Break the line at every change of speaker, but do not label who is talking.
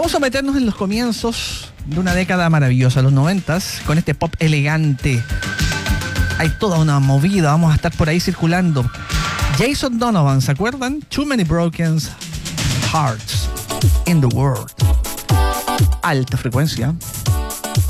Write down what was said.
Vamos a meternos en los comienzos de una década maravillosa, los 90s, con este pop elegante. Hay toda una movida, vamos a estar por ahí circulando. Jason Donovan, ¿se acuerdan? Too many broken hearts in the world. Alta frecuencia.